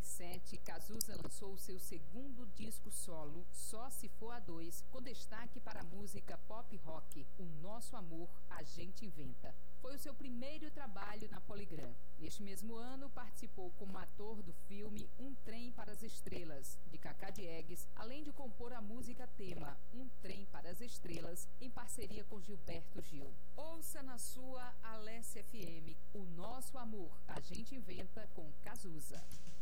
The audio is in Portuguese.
2007, Cazuza lançou seu segundo disco solo, Só Se For a Dois, com destaque para a música pop rock, O Nosso Amor, A Gente Inventa. Foi o seu primeiro trabalho na Polygram. Neste mesmo ano, participou como ator do filme Um Trem para as Estrelas, de Cacá Diegues, além de compor a música tema Um Trem para as Estrelas, em parceria com Gilberto Gil. Ouça na sua Alessia FM, O Nosso Amor, A Gente Inventa, com Cazuza.